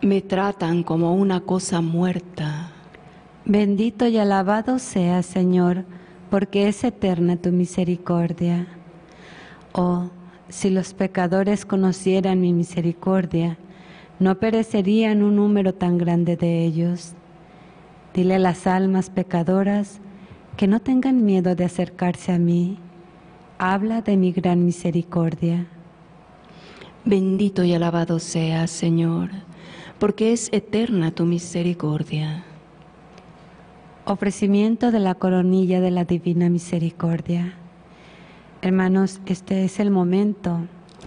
Me tratan como una cosa muerta. Bendito y alabado seas, Señor, porque es eterna tu misericordia. Oh, si los pecadores conocieran mi misericordia, no perecerían un número tan grande de ellos. Dile a las almas pecadoras que no tengan miedo de acercarse a mí. Habla de mi gran misericordia. Bendito y alabado seas, Señor, porque es eterna tu misericordia. Ofrecimiento de la coronilla de la Divina Misericordia. Hermanos, este es el momento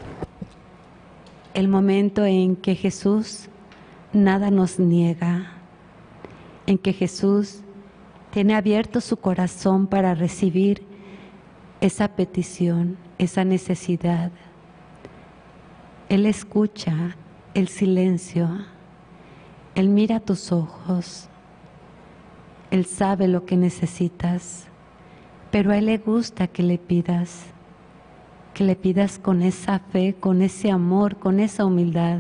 en que Jesús nada nos niega, en que Jesús tiene abierto su corazón para recibir esa petición, esa necesidad. Él escucha el silencio, Él mira tus ojos, Él sabe lo que necesitas, pero a Él le gusta que le pidas con esa fe, con ese amor, con esa humildad.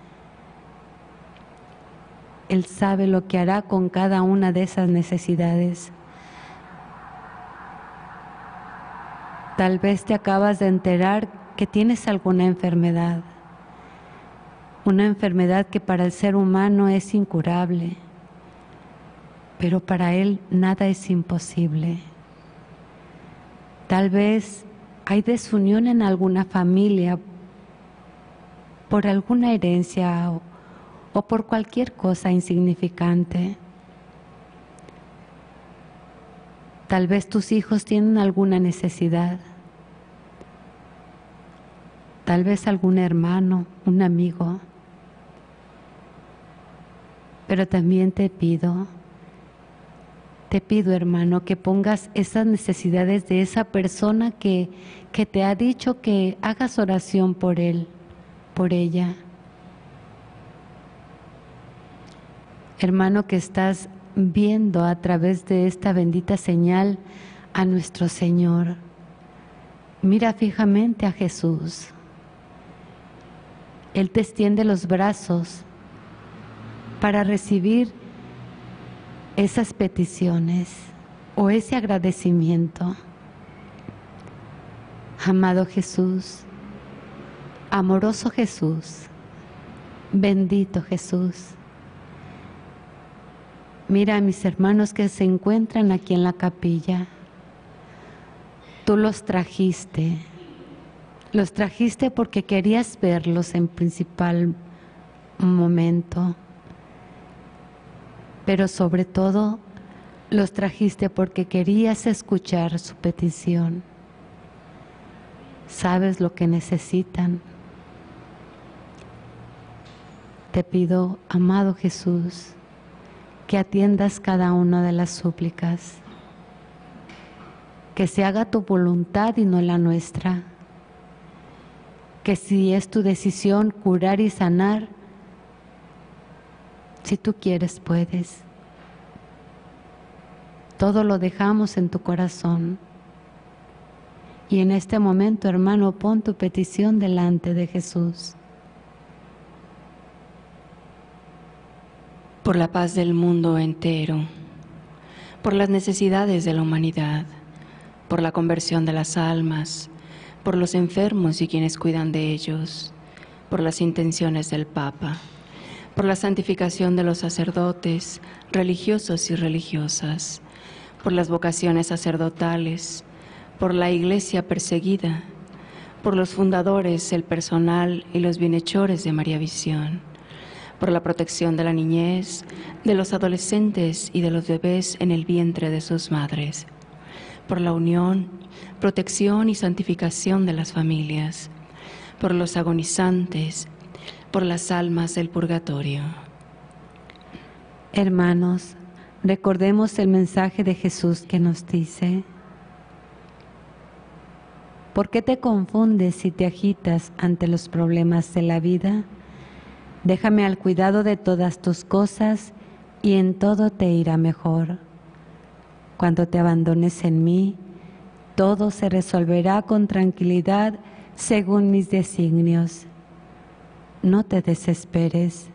Él sabe lo que hará con cada una de esas necesidades. Tal vez te acabas de enterar que tienes alguna enfermedad, una enfermedad que para el ser humano es incurable, pero para Él nada es imposible. Tal vez hay desunión en alguna familia por alguna herencia o por cualquier cosa insignificante. Tal vez tus hijos tienen alguna necesidad. Tal vez algún hermano, un amigo. Pero también te pido, hermano, que pongas esas necesidades de esa persona que te ha dicho que hagas oración por él, por ella. Hermano, que estás viendo a través de esta bendita señal a nuestro Señor. Mira fijamente a Jesús. Él te extiende los brazos para recibir esas peticiones o ese agradecimiento. Amado Jesús, amoroso Jesús, bendito Jesús. Mira a mis hermanos que se encuentran aquí en la capilla. Tú los trajiste porque querías verlos en principal momento. Pero sobre todo, los trajiste porque querías escuchar su petición. Sabes lo que necesitan. Te pido, amado Jesús, que atiendas cada una de las súplicas. Que se haga tu voluntad y no la nuestra. Que si es tu decisión curar y sanar, si tú quieres, puedes. Todo lo dejamos en tu corazón. Y en este momento, hermano, pon tu petición delante de Jesús. Por la paz del mundo entero, por las necesidades de la humanidad, por la conversión de las almas, por los enfermos y quienes cuidan de ellos, por las intenciones del Papa, por la santificación de los sacerdotes, religiosos y religiosas, por las vocaciones sacerdotales, por la Iglesia perseguida, por los fundadores, el personal y los bienhechores de María Visión, por la protección de la niñez, de los adolescentes y de los bebés en el vientre de sus madres, por la unión, protección y santificación de las familias, por los agonizantes, por las almas del purgatorio. Hermanos, recordemos el mensaje de Jesús que nos dice: ¿por qué te confundes y te agitas ante los problemas de la vida? Déjame al cuidado de todas tus cosas y en todo te irá mejor. Cuando te abandones en mí, todo se resolverá con tranquilidad según mis designios. No te desesperes,